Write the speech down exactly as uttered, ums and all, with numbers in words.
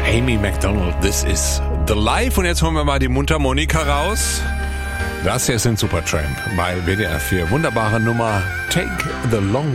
Amy Macdonald, This is the Life. Und jetzt holen wir mal die Mundharmonika raus. Das hier sind Supertramp bei W D R vier. Wunderbare Nummer, Take the Long